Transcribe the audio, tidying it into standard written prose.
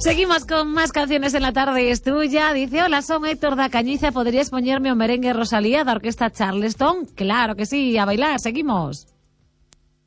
Seguimos con más canciones en la tarde, es tuya. Dice, hola, son Héctor da Cañiza, ¿podrías poñerme un merengue Rosalía da Orquesta Charleston? Claro que sí, a bailar, seguimos.